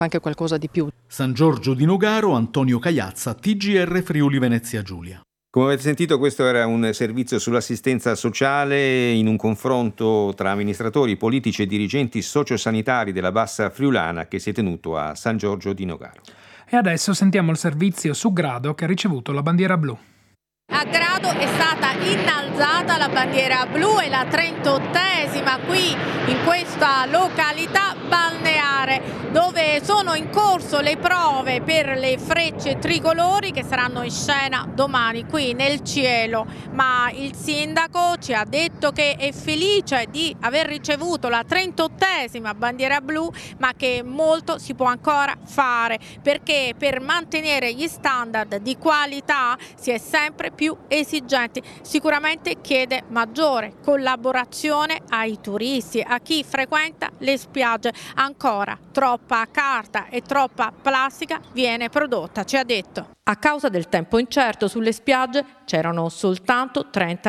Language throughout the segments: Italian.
anche qualcosa di più. San Giorgio di Nogaro, Antonio Cagliazza, TGR Friuli Venezia Giulia. Come avete sentito, questo era un servizio sull'assistenza sociale in un confronto tra amministratori, politici e dirigenti sociosanitari della Bassa Friulana che si è tenuto a San Giorgio di Nogaro. E adesso sentiamo il servizio su Grado che ha ricevuto la bandiera blu. A Grado è stata innalzata la bandiera blu, è la 38esima qui in questa località balneare dove sono in corso le prove per le frecce tricolori che saranno in scena domani qui nel cielo, ma il sindaco ci ha detto che è felice di aver ricevuto la 38esima bandiera blu, ma che molto si può ancora fare perché per mantenere gli standard di qualità si è sempre più esigenti. Sicuramente chiede maggiore collaborazione ai turisti, a chi frequenta le spiagge. Ancora troppa carta e troppa plastica viene prodotta, ci ha detto. A causa del tempo incerto sulle spiagge c'erano soltanto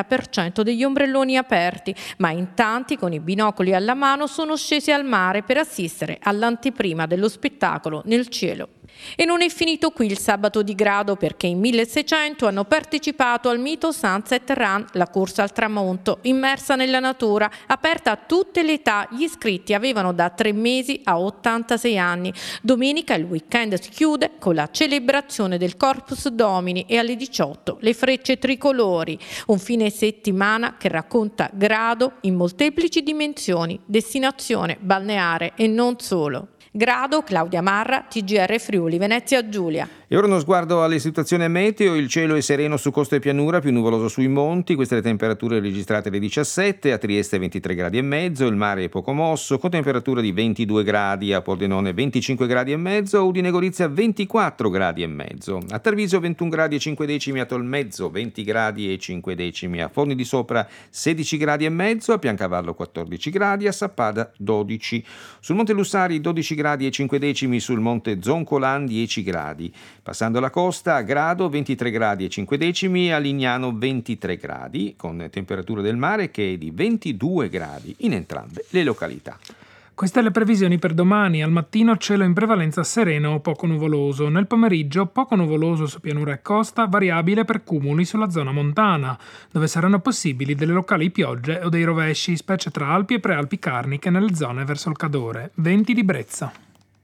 30% degli ombrelloni aperti, ma in tanti con i binocoli alla mano sono scesi al mare per assistere all'anteprima dello spettacolo nel cielo. E non è finito qui il sabato di Grado perché in 1600 hanno partecipato al mito Sunset Run, la corsa al tramonto, immersa nella natura, aperta a tutte le età. Gli iscritti avevano da 3 mesi a 86 anni. Domenica il weekend si chiude con la celebrazione del Corpus Domini e alle 18 le frecce tricolori. Un fine settimana che racconta Grado in molteplici dimensioni, destinazione balneare e non solo. Grado, Claudia Marra, TGR Friuli Venezia Giulia. E ora uno sguardo alle situazioni meteo. Il cielo è sereno su costa e pianura, più nuvoloso sui monti. Queste le temperature registrate alle 17, a Trieste 23 gradi e mezzo, il mare è poco mosso, con temperature di 22 gradi, a Pordenone 25 gradi e mezzo, a Udine Gorizia 24 gradi e mezzo, a Treviso 21 gradi e 5 decimi, a Tolmezzo 20 gradi e 5 decimi, a Forni di Sopra 16 gradi e mezzo, a Piancavallo 14 gradi, a Sappada 12. Sul Monte Lussari 12 gradi e 5 decimi, sul Monte Zoncolan 10 gradi. Passando la costa, a Grado 23 gradi e 5 decimi, a Lignano 23 gradi, con temperatura del mare che è di 22 gradi in entrambe le località. Queste le previsioni per domani. Al mattino cielo in prevalenza sereno o poco nuvoloso. Nel pomeriggio poco nuvoloso su pianura e costa, variabile per cumuli sulla zona montana, dove saranno possibili delle locali piogge o dei rovesci, specie tra Alpi e Prealpi Carniche nelle zone verso il Cadore. Venti di brezza.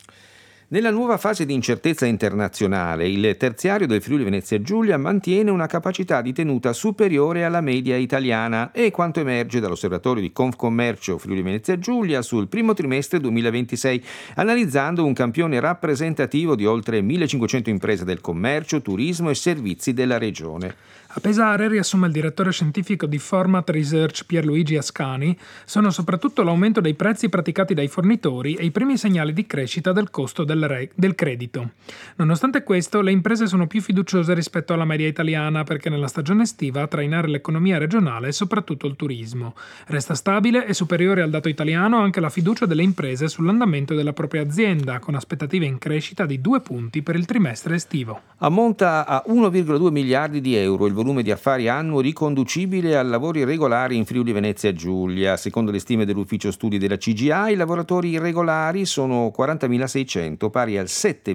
Nella nuova fase di incertezza internazionale, il terziario del Friuli Venezia Giulia mantiene una capacità di tenuta superiore alla media italiana, e quanto emerge dall'osservatorio di Confcommercio Friuli Venezia Giulia sul primo trimestre 2026, analizzando un campione rappresentativo di oltre 1500 imprese del commercio, turismo e servizi della regione. A pesare, riassume il direttore scientifico di Format Research Pierluigi Ascani, sono soprattutto l'aumento dei prezzi praticati dai fornitori e i primi segnali di crescita del costo del credito. Nonostante questo, le imprese sono più fiduciose rispetto alla media italiana perché nella stagione estiva a trainare l'economia regionale è soprattutto il turismo. Resta stabile e superiore al dato italiano anche la fiducia delle imprese sull'andamento della propria azienda, con aspettative in crescita di 2 punti per il trimestre estivo. Ammonta a 1,2 miliardi di euro il volume di affari annuo riconducibile a lavori irregolari in Friuli Venezia Giulia. Secondo le stime dell'ufficio studi della CGA, i lavoratori irregolari sono 40.600, pari al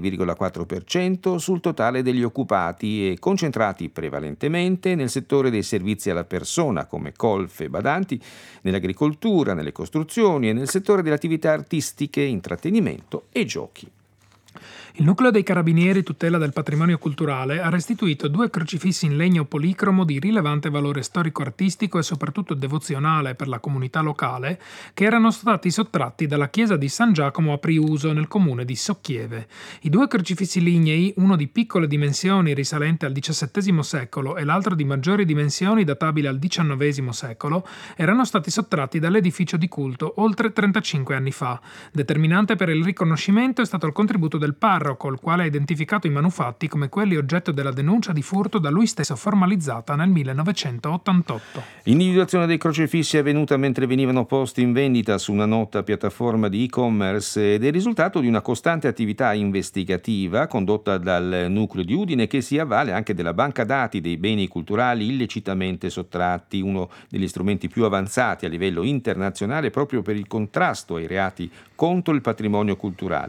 7,4% sul totale degli occupati e concentrati prevalentemente nel settore dei servizi alla persona come colf e badanti, nell'agricoltura, nelle costruzioni e nel settore delle attività artistiche, intrattenimento e giochi. Il nucleo dei Carabinieri tutela del patrimonio culturale ha restituito 2 crocifissi in legno policromo di rilevante valore storico-artistico e soprattutto devozionale per la comunità locale, che erano stati sottratti dalla chiesa di San Giacomo a Priuso nel comune di Socchieve. I 2 crocifissi lignei, uno di piccole dimensioni risalente al XVII secolo e l'altro di maggiori dimensioni databile al XIX secolo, erano stati sottratti dall'edificio di culto oltre 35 anni fa. Determinante per il riconoscimento è stato il contributo del parroco, il quale ha identificato i manufatti come quelli oggetto della denuncia di furto da lui stesso formalizzata nel 1988. L'individuazione dei crocefissi è avvenuta mentre venivano posti in vendita su una nota piattaforma di e-commerce ed è il risultato di una costante attività investigativa condotta dal nucleo di Udine, che si avvale anche della banca dati dei beni culturali illecitamente sottratti, uno degli strumenti più avanzati a livello internazionale proprio per il contrasto ai reati contro il patrimonio culturale.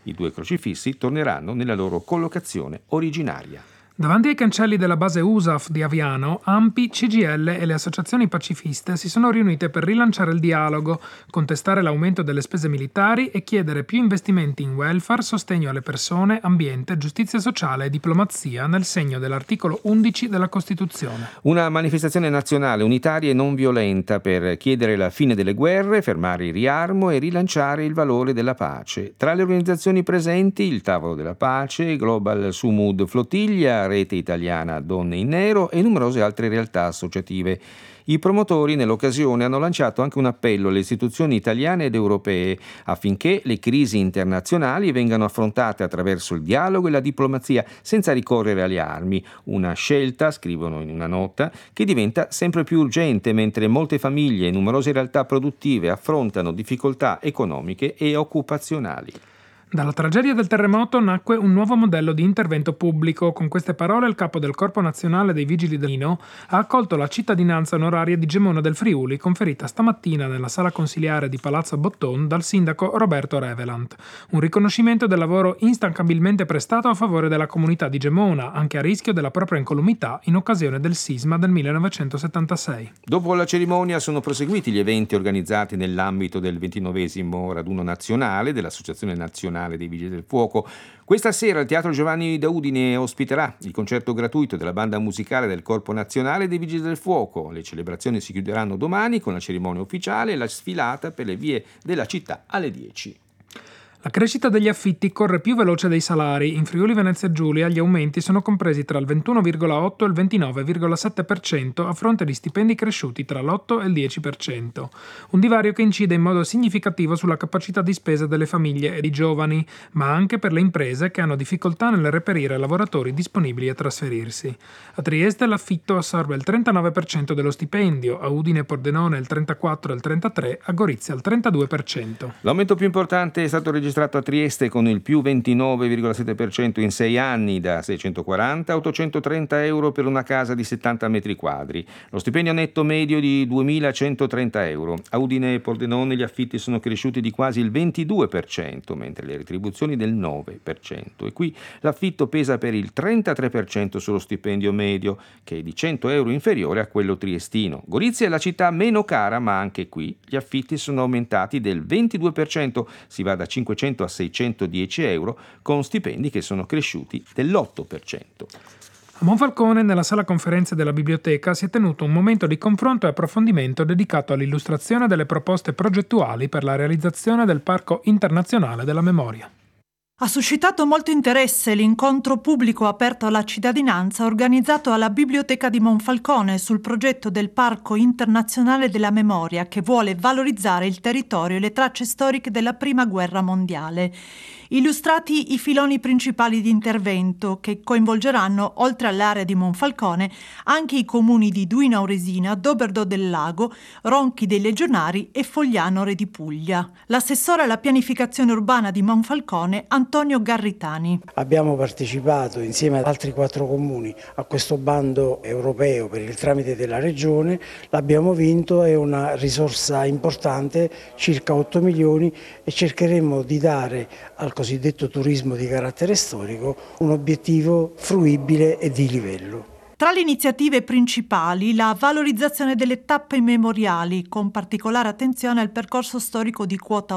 I 2 crocifissi torneranno nella loro collocazione originaria. Davanti ai cancelli della base USAF di Aviano, ANPI, CGIL e le associazioni pacifiste si sono riunite per rilanciare il dialogo, contestare l'aumento delle spese militari e chiedere più investimenti in welfare, sostegno alle persone, ambiente, giustizia sociale e diplomazia nel segno dell'articolo 11 della Costituzione. Una manifestazione nazionale unitaria e non violenta per chiedere la fine delle guerre, fermare il riarmo e rilanciare il valore della pace. Tra le organizzazioni presenti il Tavolo della Pace, Global Sumud Flottiglia, Rete Italiana Donne in Nero e numerose altre realtà associative. I promotori nell'occasione hanno lanciato anche un appello alle istituzioni italiane ed europee affinché le crisi internazionali vengano affrontate attraverso il dialogo e la diplomazia senza ricorrere alle armi. Una scelta, scrivono in una nota, che diventa sempre più urgente mentre molte famiglie e numerose realtà produttive affrontano difficoltà economiche e occupazionali. Dalla tragedia del terremoto nacque un nuovo modello di intervento pubblico. Con queste parole il capo del Corpo Nazionale dei Vigili del Nino ha accolto la cittadinanza onoraria di Gemona del Friuli, conferita stamattina nella sala consiliare di Palazzo Botton dal sindaco Roberto Revelant. Un riconoscimento del lavoro instancabilmente prestato a favore della comunità di Gemona, anche a rischio della propria incolumità in occasione del sisma del 1976. Dopo la cerimonia sono proseguiti gli eventi organizzati nell'ambito del 29° raduno nazionale dell'Associazione Nazionale dei Vigili del Fuoco. Questa sera il Teatro Giovanni da Udine ospiterà il concerto gratuito della banda musicale del Corpo Nazionale dei Vigili del Fuoco. Le celebrazioni si chiuderanno domani con la cerimonia ufficiale e la sfilata per le vie della città alle 10. La crescita degli affitti corre più veloce dei salari. In Friuli Venezia Giulia gli aumenti sono compresi tra il 21,8 e il 29,7% a fronte di stipendi cresciuti tra l'8 e il 10%. Un divario che incide in modo significativo sulla capacità di spesa delle famiglie e i giovani, ma anche per le imprese che hanno difficoltà nel reperire lavoratori disponibili a trasferirsi. A Trieste l'affitto assorbe il 39% dello stipendio, a Udine e Pordenone il 34% e il 33%, a Gorizia il 32%. L'aumento più importante è stato registrato a Trieste con il più 29,7% in 6 anni, da 640 a 830 euro per una casa di 70 metri quadri. Lo stipendio netto medio di 2.130 euro. A Udine e Pordenone gli affitti sono cresciuti di quasi il 22%, mentre le retribuzioni del 9%. E qui l'affitto pesa per il 33% sullo stipendio medio, che è di 100 euro inferiore a quello triestino. Gorizia è la città meno cara, ma anche qui gli affitti sono aumentati del 22%, si va da 500 a 610 euro, con stipendi che sono cresciuti dell'8%. A Monfalcone, nella sala conferenze della biblioteca, si è tenuto un momento di confronto e approfondimento dedicato all'illustrazione delle proposte progettuali per la realizzazione del Parco Internazionale della Memoria. Ha suscitato molto interesse l'incontro pubblico aperto alla cittadinanza organizzato alla Biblioteca di Monfalcone sul progetto del Parco Internazionale della Memoria, che vuole valorizzare il territorio e le tracce storiche della Prima Guerra Mondiale. Illustrati i filoni principali di intervento che coinvolgeranno, oltre all'area di Monfalcone, anche i comuni di Duino Auresina, Doberdo del Lago, Ronchi dei Legionari e Fogliano Re di Puglia. L'assessore alla pianificazione urbana di Monfalcone, Antonio Garritani. Abbiamo partecipato insieme ad altri 4 comuni a questo bando europeo per il tramite della Regione, l'abbiamo vinto, è una risorsa importante, circa 8 milioni, e cercheremo di dare al cosiddetto turismo di carattere storico un obiettivo fruibile e di livello. Tra le iniziative principali, la valorizzazione delle tappe memoriali, con particolare attenzione al percorso storico di Quota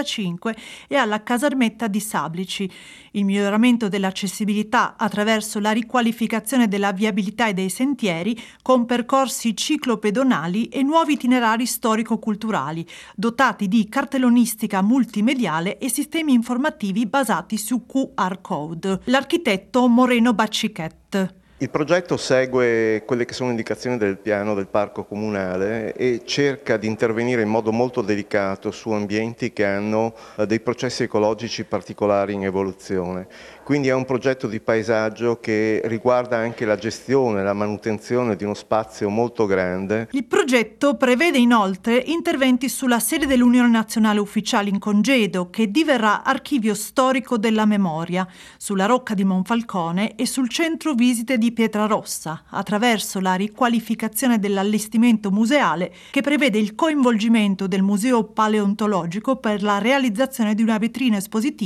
85 e alla casermetta di Sablici, il miglioramento dell'accessibilità attraverso la riqualificazione della viabilità e dei sentieri, con percorsi ciclopedonali e nuovi itinerari storico-culturali, dotati di cartellonistica multimediale e sistemi informativi basati su QR code. L'architetto Moreno Baccichet. Il progetto segue quelle che sono indicazioni del piano del parco comunale e cerca di intervenire in modo molto delicato su ambienti che hanno dei processi ecologici particolari in evoluzione. Quindi è un progetto di paesaggio che riguarda anche la gestione, la manutenzione di uno spazio molto grande. Il progetto prevede inoltre interventi sulla sede dell'Unione Nazionale Ufficiali in Congedo, che diverrà archivio storico della memoria, sulla Rocca di Monfalcone e sul centro visite di Pietrarossa, attraverso la riqualificazione dell'allestimento museale che prevede il coinvolgimento del Museo Paleontologico per la realizzazione di una vetrina espositiva